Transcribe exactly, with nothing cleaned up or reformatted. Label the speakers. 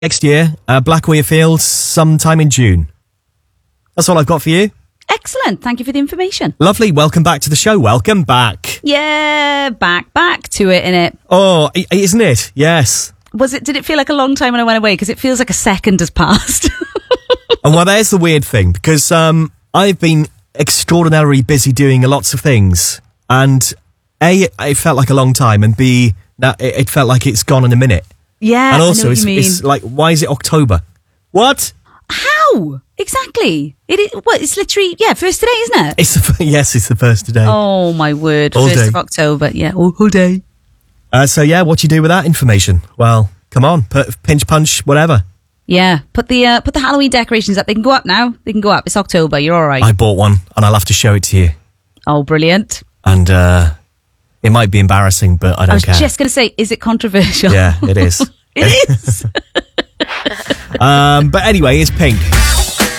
Speaker 1: Next year, uh, Blackwell Fields, sometime in June. That's all I've got for you.
Speaker 2: Excellent. Thank you for the information.
Speaker 1: Lovely. Welcome back to the show. Welcome back.
Speaker 2: Yeah, back, back to it, innit?
Speaker 1: Oh, i- isn't it? Yes.
Speaker 2: Was it? Did it feel like a long time when I went away? Because it feels like a second has passed.
Speaker 1: And well, there's the weird thing, because um, I've been extraordinarily busy doing lots of things. And A, it felt like a long time, and B, that it, it felt like it's gone in a minute.
Speaker 2: Yeah,
Speaker 1: And
Speaker 2: I
Speaker 1: also,
Speaker 2: know what
Speaker 1: it's,
Speaker 2: you mean.
Speaker 1: it's like, why is it October? What?
Speaker 2: How? Exactly. It is, what, it's literally, yeah, first today, isn't it?
Speaker 1: It's the, yes, it's the first today.
Speaker 2: Oh, my word.
Speaker 1: All
Speaker 2: First
Speaker 1: day.
Speaker 2: of October, yeah, all, all day.
Speaker 1: Uh, so yeah, what do you do with that information? Well, come on, put, pinch punch, whatever.
Speaker 2: Yeah, put the uh, put the Halloween decorations up. They can go up now. They can go up. It's October. You're all right.
Speaker 1: I bought one, and I'll have to show it to you.
Speaker 2: Oh, brilliant.
Speaker 1: And uh, it might be embarrassing, but I don't
Speaker 2: I was
Speaker 1: care.
Speaker 2: just going to say, is it controversial?
Speaker 1: Yeah, it is.
Speaker 2: It is.
Speaker 1: um, but anyway, it's pink.